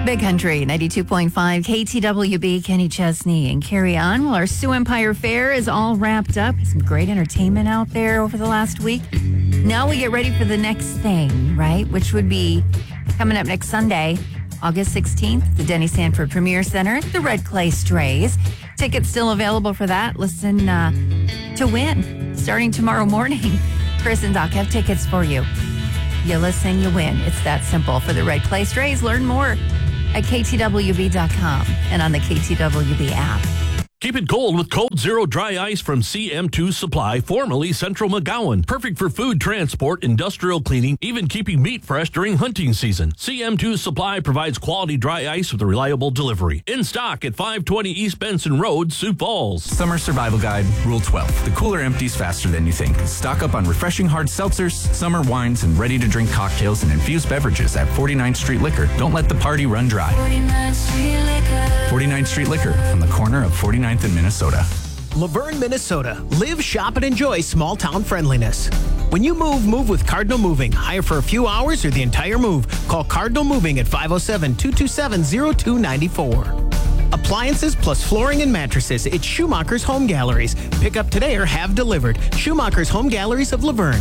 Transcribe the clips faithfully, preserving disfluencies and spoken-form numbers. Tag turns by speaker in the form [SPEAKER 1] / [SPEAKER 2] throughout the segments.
[SPEAKER 1] Big Country, ninety-two point five K T W B, Kenny Chesney and Carrie On. Well, our Sioux Empire Fair is all wrapped up. Some great entertainment out there over the last week. Now we get ready for the next thing, right? Which would be coming up next Sunday, August sixteenth, the Denny Sanford Premier Center, the Red Clay Strays. Tickets still available for that. Listen uh, to win starting tomorrow morning. Chris and Doc have tickets for you. You listen, you win. It's that simple. For the Red Clay Strays, learn more at K T W B dot com and on the K T W B app.
[SPEAKER 2] Keep it cold with Cold Zero Dry Ice from C M two Supply, formerly Central McGowan. Perfect for food transport, industrial cleaning, even keeping meat fresh during hunting season. C M two Supply provides quality dry ice with a reliable delivery. In stock at five twenty East Benson Road, Sioux Falls.
[SPEAKER 3] Summer Survival Guide, Rule twelve. The cooler empties faster than you think. Stock up on refreshing hard seltzers, summer wines, and ready-to-drink cocktails and infused beverages at forty-ninth Street Liquor. Don't let the party run dry.
[SPEAKER 4] forty-ninth Street Liquor.
[SPEAKER 3] forty-ninth Street Liquor, on the corner of forty-ninth in Minnesota.
[SPEAKER 5] Laverne, Minnesota. Live, shop, and enjoy small-town friendliness. When you move, move with Cardinal Moving. Hire for a few hours or the entire move. Call Cardinal Moving at five oh seven, two two seven, oh two nine four. Appliances plus flooring and mattresses. It's Schumacher's Home Galleries. Pick up today or have delivered. Schumacher's Home Galleries of Laverne.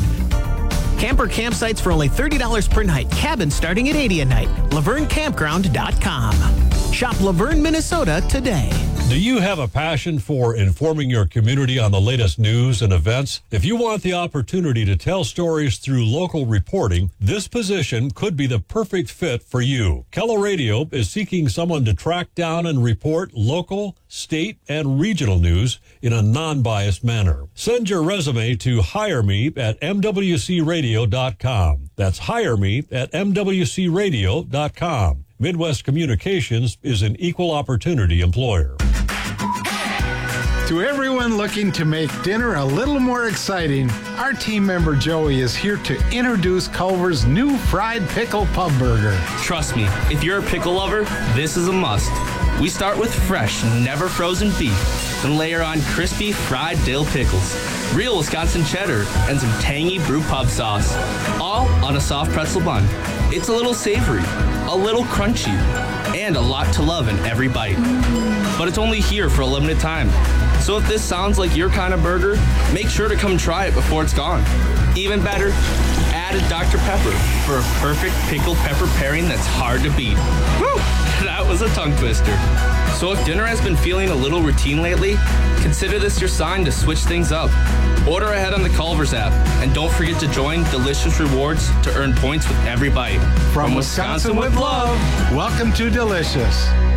[SPEAKER 5] Camper campsites for only thirty dollars per night. Cabins starting at eighty dollars a night. Laverne Campground dot com. Shop Laverne, Minnesota today.
[SPEAKER 6] Do you have a passion for informing your community on the latest news and events? If you want the opportunity to tell stories through local reporting, this position could be the perfect fit for you. Kello Radio is seeking someone to track down and report local, state, and regional news in a non-biased manner. Send your resume to hire me at M W C radio dot com. That's hire me at M W C radio dot com. Midwest Communications is an equal opportunity employer.
[SPEAKER 7] To everyone looking to make dinner a little more exciting, our team member Joey is here to introduce Culver's new fried pickle pub burger.
[SPEAKER 8] Trust me, if you're a pickle lover, this is a must. We start with fresh, never frozen beef, then layer on crispy fried dill pickles, real Wisconsin cheddar, and some tangy brew pub sauce, all on a soft pretzel bun. It's a little savory, a little crunchy, and a lot to love in every bite. But it's only here for a limited time. So if this sounds like your kind of burger, make sure to come try it before it's gone. Even better, add a Doctor Pepper for a perfect pickle pepper pairing that's hard to beat. Woo! That was a tongue twister. So if dinner has been feeling a little routine lately, consider this your sign to switch things up. Order ahead on the Culver's app, and don't forget to join Delicious Rewards to earn points with every bite.
[SPEAKER 7] From, From Wisconsin, Wisconsin with love, welcome to Delicious.